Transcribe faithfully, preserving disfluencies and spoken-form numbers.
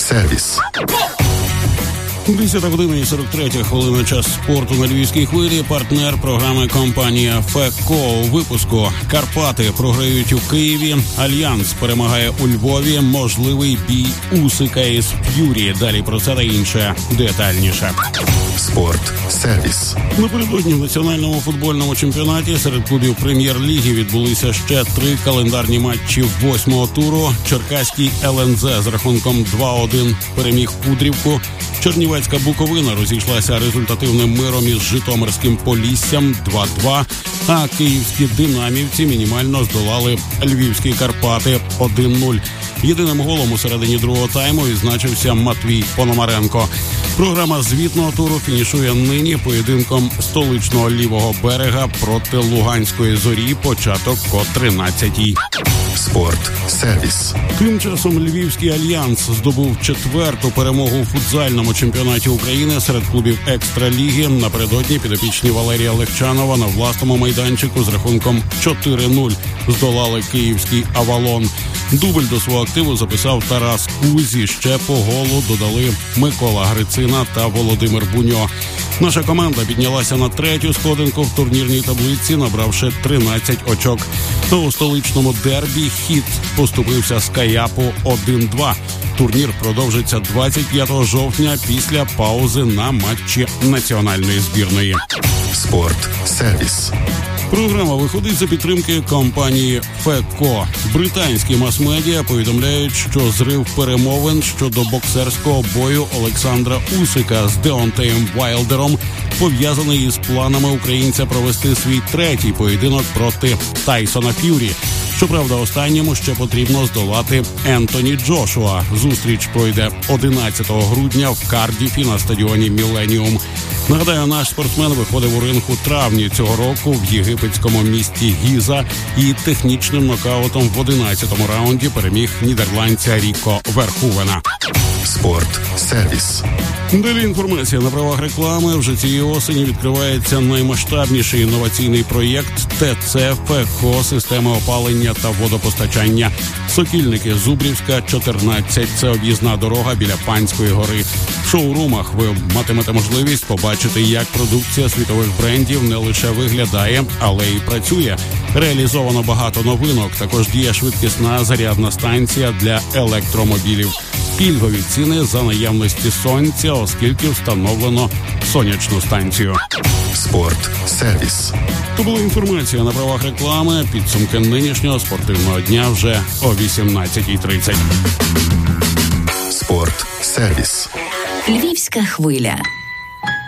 сервіс. десята година і сорок третя хвилина, час спорту на Львівській хвилі. Партнер програми компанія ФЕКО. У випуску: Карпати програють у Києві, Альянс перемагає у Львові, можливий бій Усика із Ф'юрі. Далі про це та інше детальніше. Спорт сервіс. Напередодні в національному футбольному чемпіонаті серед клубів прем'єр-ліги відбулися ще три календарні матчі восьмого туру. Черкаський ел ен зет з рахунком два один переміг Кудрівку. Чернівецька Буковина розійшлася результативним миром із Житомирським Поліссям два два, а київські динамівці мінімально здолали львівські Карпати один нуль. Єдиним голом у середині другого тайму відзначився Матвій Пономаренко. Програма звітного туру фінішує нині поєдинком столичного лівого берега проти Луганської Зорі, початок о тринадцятій. Спорт сервіс. Тим часом Львівський Альянс здобув четверту перемогу у футзальному чемпіонаті України серед клубів Екстраліги. Напередодні підопічні Валерія Легчанова на власному майданчику з рахунком чотири нуль здолали київський Авалон. Дубль до свого активу записав Тарас Кузі. Ще по голу додали Микола Грицина та Володимир Буньо. Наша команда піднялася на третю сходинку в турнірній таблиці, набравши тринадцять очок. То у столичному дербі «Хіт» поступився Скаяпу один два. Турнір продовжиться двадцять п'ятого жовтня після паузи на матчі національної збірної. Спорт сервіс. Програма виходить за підтримки компанії ФЕКО. Британські мас-медіа повідомляють, що зрив перемовин щодо боксерського бою Олександра Усика з Деонтеєм Вайлдером пов'язаний із планами українця провести свій третій поєдинок проти Тайсона Ф'юрі. Щоправда, останньому ще потрібно здолати Ентоні Джошуа. Зустріч пройде одинадцятого грудня в Кардіфі на стадіоні «Міленіум». Нагадаю, наш спортсмен виходив у ринг у травні цього року в єгипетському місті Гіза і технічним нокаутом в одинадцятому раунді переміг нідерландця Ріко Верхувена. Спорт сервіс. Далі інформація на правах реклами. Вже цієї осені відкривається наймасштабніший інноваційний проєкт ТЦ ФЕКО системи опалення та водопостачання. Сокільники, Зубрівська, чотирнадцять. Це об'їзна дорога біля Панської гори. В шоурумах ви матимете можливість побачити, як продукція світових брендів не лише виглядає, але й працює. Реалізовано багато новинок. Також діє швидкісна зарядна станція для електромобілів. Пільгові ціни за наявності сонця, оскільки встановлено сонячну станцію. Спорт сервіс. То була інформація на правах реклами. Підсумки нинішнього спортивного дня вже о вісімнадцятій тридцять. Спорт сервіс. Львівська хвиля.